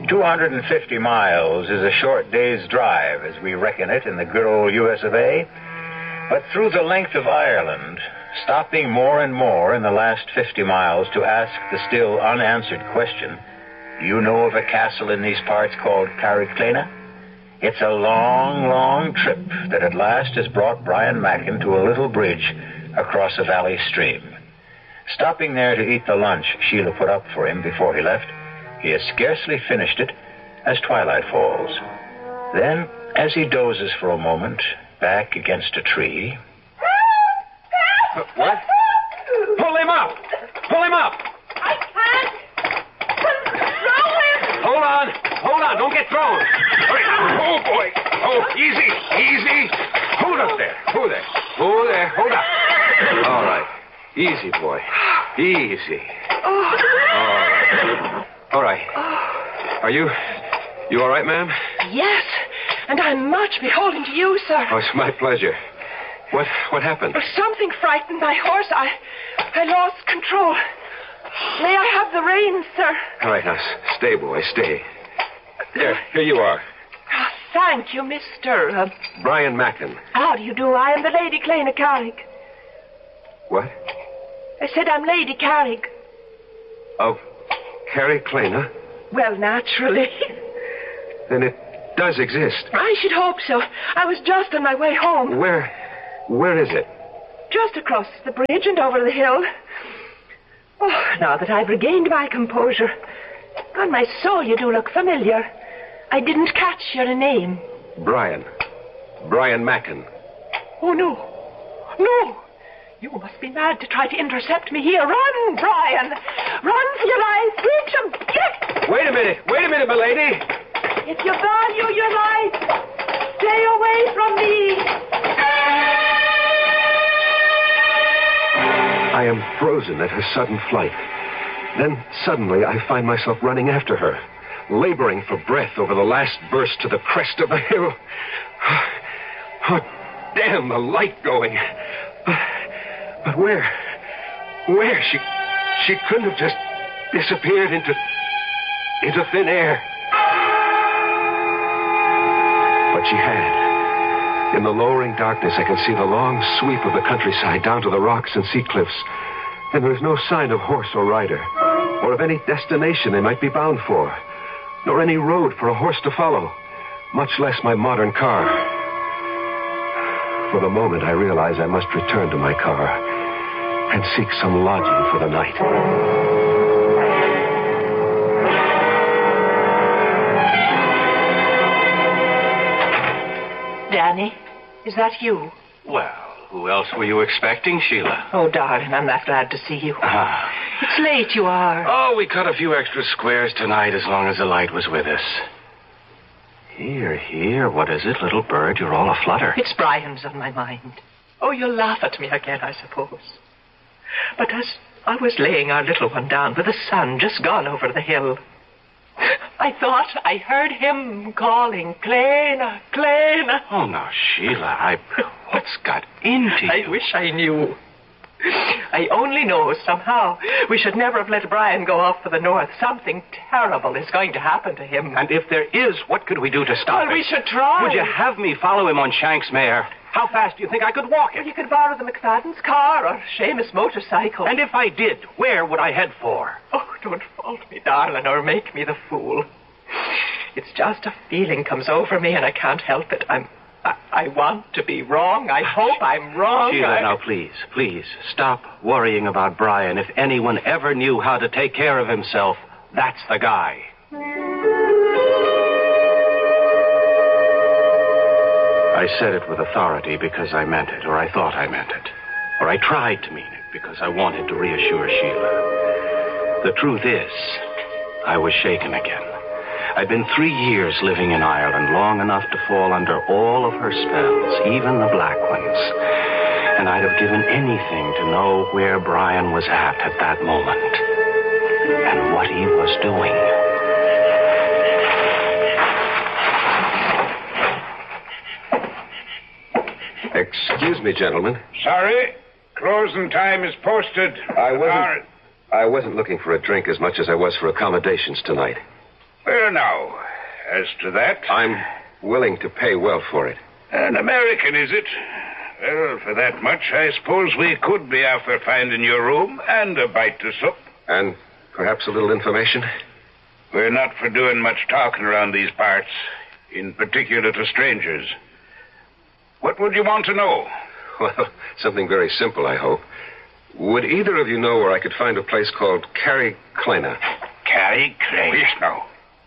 250 miles is a short day's drive as we reckon it in the good old US of A. But through the length of Ireland, stopping more and more in the last 50 miles to ask the still unanswered question, do you know of a castle in these parts called Carrickclena? It's a long, long trip that at last has brought Brian Mackin to a little bridge across a valley stream. Stopping there to eat the lunch Sheila put up for him before he left, he has scarcely finished it as twilight falls. Then, as he dozes for a moment, back against a tree... What? Pull him up! Pull him up! I can't! Throw him! Hold on, don't get thrown! Oh, boy! Oh, easy! Hold up there! Hold up! All right. Easy, boy. Easy. All right. Are you all right, ma'am? Yes, and I'm much beholden to you, sir. Oh, it's my pleasure. What happened? Something frightened my horse. I lost control. May I have the reins, sir? All right, now, stay, boy, stay. Here you are. Oh, thank you, Mr. Brian Mackin. How do you do? I am the Lady Clena Carrick. What? I said I'm Lady Carrick. Of Carrickclena? Well, naturally. Then it does exist. I should hope so. I was just on my way home. Where is it? Just across the bridge and over the hill. Oh, now that I've regained my composure. On my soul, you do look familiar. I didn't catch your name. Brian Mackin. Oh, no. No. You must be mad to try to intercept me here. Run, Brian. Run for your life. Reach him. Yes. Wait a minute, my lady. If you value your life, stay away from me. I am frozen at her sudden flight. Then suddenly I find myself running after her, laboring for breath over the last burst to the crest of the hill. Oh, damn the light going. But where? She couldn't have just disappeared into thin air. But she had. In the lowering darkness, I can see the long sweep of the countryside down to the rocks and sea cliffs. And there is no sign of horse or rider, or of any destination they might be bound for, nor any road for a horse to follow, much less my modern car. For the moment, I realize I must return to my car and seek some lodging for the night. Danny, is that you? Well, who else were you expecting, Sheila? Oh, darling, I'm that glad to see you. Ah. It's late you are. Oh, we cut a few extra squares tonight as long as the light was with us. Here, what is it, little bird? You're all aflutter. It's Brian's on my mind. Oh, you'll laugh at me again, I suppose. But as I was laying our little one down with the sun just gone over the hill, I thought I heard him calling, Clena, Clena. Oh, now, Sheila, what's got into you? I wish I knew. I only know somehow we should never have let Brian go off for the north. Something terrible is going to happen to him. And if there is, what could we do to stop it? Well, we should try. Would you have me follow him on Shank's mare? How fast do you think I could walk it? Well, you could borrow the McFadden's car or Seamus' motorcycle. And if I did, where would I head for? Oh, don't fault me, darling, or make me the fool. It's just a feeling comes over me and I can't help it. I want to be wrong. I hope I'm wrong. Sheila, now please, stop worrying about Brian. If anyone ever knew how to take care of himself, that's the guy. I said it with authority because I meant it, or I thought I meant it. Or I tried to mean it because I wanted to reassure Sheila. The truth is, I was shaken again. I'd been 3 years living in Ireland, long enough to fall under all of her spells, even the black ones. And I'd have given anything to know where Brian was at that moment. And what he was doing. Excuse me, gentlemen. Sorry. Closing time is posted. I wasn't looking for a drink as much as I was for accommodations tonight. Well, now, as to that... I'm willing to pay well for it. An American, is it? Well, for that much, I suppose we could be after finding your room and a bite to sup. And perhaps a little information? We're not for doing much talking around these parts, in particular to strangers. What would you want to know? Well, something very simple, I hope. Would either of you know where I could find a place called Carrie Kleiner? Carrie Kleiner? Yes, now.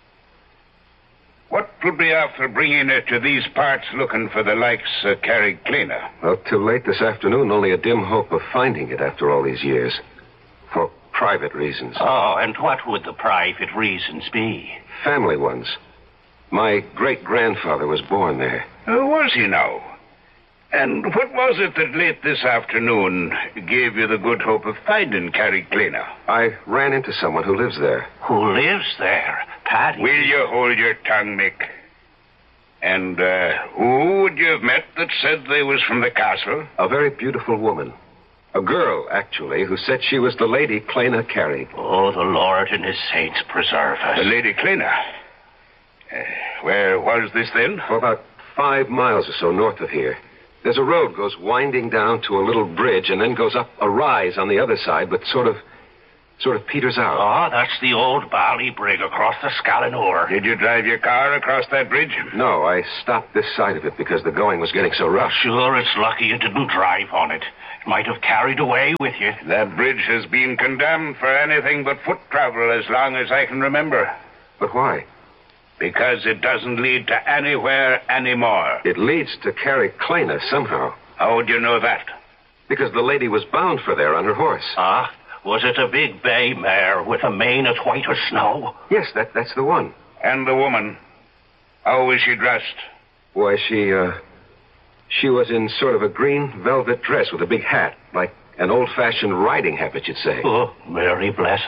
What would be after bringing her to these parts looking for the likes of Carrie Kleiner? Well, till late this afternoon, only a dim hope of finding it after all these years. For private reasons. Oh, and what would the private reasons be? Family ones. My great-grandfather was born there. Was he now? And what was it that late this afternoon gave you the good hope of finding Carrie Kleiner? I ran into someone who lives there. Who lives there? Paddy? Will you hold your tongue, Mick? And who would you have met that said they was from the castle? A very beautiful woman. A girl, actually, who said she was the Lady Kleiner Carrie. Oh, the Lord and his saints preserve us. The Lady Kleiner? Where was this then? For about 5 miles or so north of here. There's a road goes winding down to a little bridge and then goes up a rise on the other side, but sort of peters out. Oh, that's the old Ballybrig across the Scalinor. Did you drive your car across that bridge? No, I stopped this side of it because the going was getting so rough. Sure, it's lucky you didn't drive on it. It might have carried away with you. That bridge has been condemned for anything but foot travel as long as I can remember. But why? Because it doesn't lead to anywhere anymore. It leads to Carrie Kleiner somehow. How would you know that? Because the lady was bound for there on her horse. Ah? Was it a big bay mare with a mane as white as snow? Yes, that's the one. And the woman? How was she dressed? Why, she was in sort of a green velvet dress with a big hat, like an old-fashioned riding habit, you'd say. Oh, Mary bless